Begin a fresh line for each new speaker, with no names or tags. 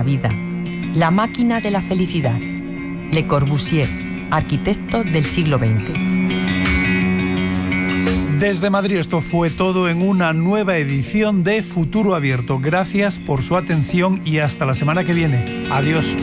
vida, la máquina de la felicidad. Le Corbusier, arquitecto del siglo XX.
Desde Madrid esto fue todo en una nueva edición de Futuro Abierto. Gracias por su atención y hasta la semana que viene. Adiós.